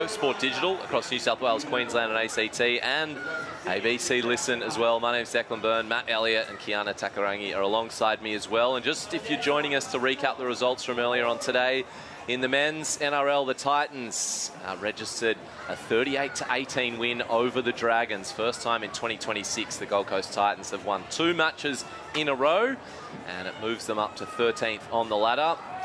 Sport Digital across New South Wales, Queensland and ACT, and ABC Listen as well. My name's Declan Byrne. Matt Elliott and Kiana Takarangi are alongside me as well. And just if you're joining us to recap the results from earlier on today, in the men's NRL, the Titans registered a 38-18 win over the Dragons. First time in 2026 the Gold Coast Titans have won 2 matches in a row, and it moves them up to 13th on the ladder.